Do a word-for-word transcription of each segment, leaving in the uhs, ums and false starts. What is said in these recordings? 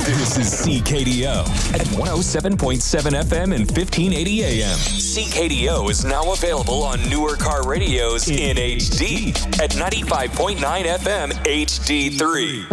This is C K D O at one oh seven point seven F M and fifteen eighty A M. C K D O is now available on newer car radios in H D at ninety-five point nine F M H D three.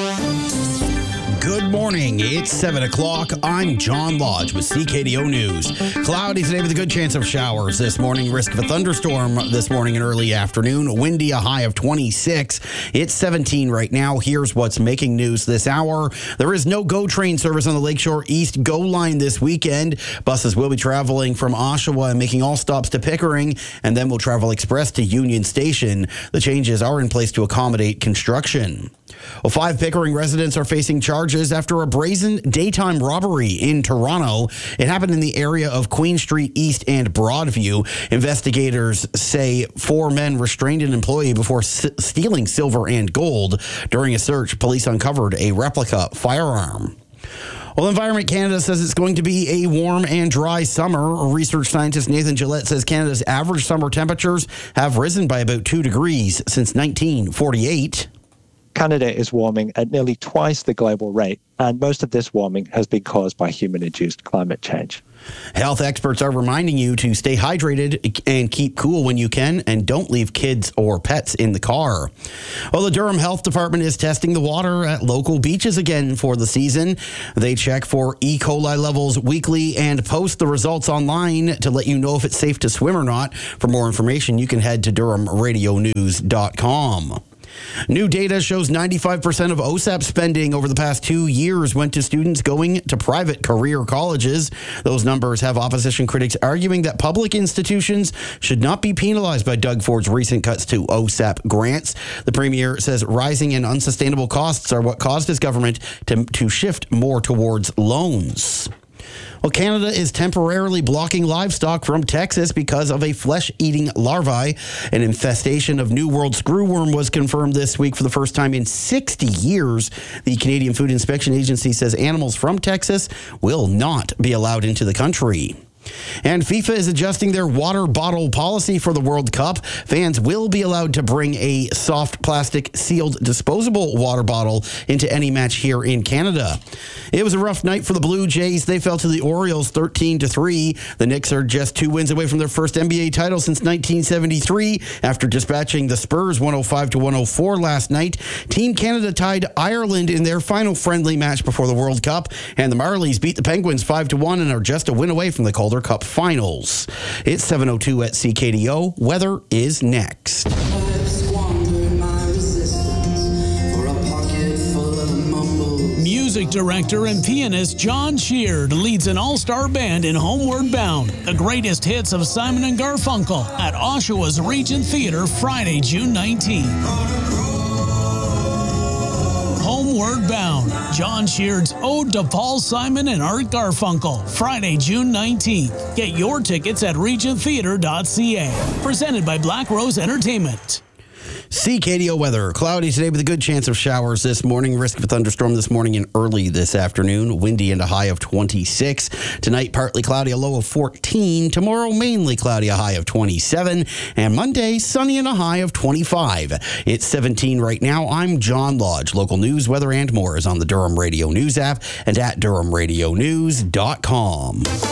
Good morning. It's seven o'clock. I'm John Lodge with C K D O News. Cloudy today with a good chance of showers this morning. Risk of a thunderstorm this morning and early afternoon. Windy, a high of twenty-six. It's seventeen right now. Here's what's making news this hour. There is no GO train service on the Lakeshore East GO line this weekend. Buses will be traveling from Oshawa and making all stops to Pickering, and then will travel express to Union Station. The changes are in place to accommodate construction. Well, five Pickering residents are facing charges after a brazen daytime robbery in Toronto. It happened in the area of Queen Street East and Broadview. Investigators say four men restrained an employee before s- stealing silver and gold. During a search, police uncovered a replica firearm. Well, Environment Canada says it's going to be a warm and dry summer. Research scientist Nathan Gillette says Canada's average summer temperatures have risen by about two degrees since nineteen forty-eight. Canada is warming at nearly twice the global rate, and most of this warming has been caused by human-induced climate change. Health experts are reminding you to stay hydrated and keep cool when you can, and don't leave kids or pets in the car. Well, the Durham Health Department is testing the water at local beaches again for the season. They check for E. coli levels weekly and post the results online to let you know if it's safe to swim or not. For more information, you can head to durham radio news dot com. New data shows ninety-five percent of O S A P spending over the past two years went to students going to private career colleges. Those numbers have opposition critics arguing that public institutions should not be penalized by Doug Ford's recent cuts to O S A P grants. The premier says rising and unsustainable costs are what caused his government to, to shift more towards loans. Well, Canada is temporarily blocking livestock from Texas because of a flesh-eating larvae. An infestation of New World screwworm was confirmed this week for the first time in sixty years. The Canadian Food Inspection Agency says animals from Texas will not be allowed into the country. And FIFA is adjusting their water bottle policy for the World Cup. Fans will be allowed to bring a soft plastic sealed disposable water bottle into any match here in Canada. It was a rough night for the Blue Jays. They fell to the Orioles thirteen to three. The Knicks are just two wins away from their first N B A title since nineteen seventy-three after dispatching the Spurs one oh five to one oh four last night. Team Canada tied Ireland in their final friendly match before the World Cup, and the Marlies beat the Penguins five to one and are just a win away from the Calder Cup finals. It's seven oh two at C K D O. Weather is next. Music director and pianist John Sheard leads an all-star band in Homeward Bound, the greatest hits of Simon and Garfunkel, at Oshawa's Regent Theatre Friday, June nineteenth. Homeward Bound, John Sheard's Ode to Paul Simon and Art Garfunkel, Friday, June nineteenth. Get your tickets at regent theatre dot c a. Presented by Black Rose Entertainment. C K D O weather. Cloudy today with a good chance of showers this morning. Risk of a thunderstorm this morning and early this afternoon. Windy and a high of twenty-six. Tonight, partly cloudy, a low of fourteen. Tomorrow, mainly cloudy, a high of twenty-seven. And Monday, sunny and a high of twenty-five. It's seventeen right now. I'm John Lodge. Local news, weather, and more is on the Durham Radio News app and at durham radio news dot com.